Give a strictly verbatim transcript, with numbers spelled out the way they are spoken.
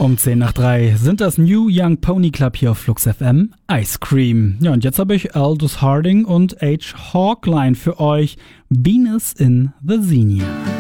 Um zehn nach drei sind das New Young Pony Club hier auf Flux F M, Ice Cream. Ja, und jetzt habe ich Aldous Harding und H. Hawkline für euch, Venus in the Xenia.